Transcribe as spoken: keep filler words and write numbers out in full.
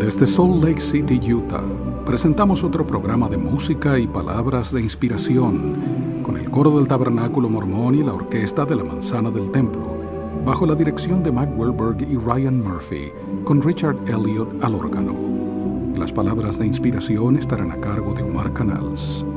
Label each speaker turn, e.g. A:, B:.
A: Desde Salt Lake City, Utah, presentamos otro programa de música y palabras de inspiración con el coro del Tabernáculo Mormón y la orquesta de la Manzana del Templo, bajo la dirección de Mac Welberg y Ryan Murphy, con Richard Elliott al órgano. Las palabras de inspiración estarán a cargo de Omar Canals.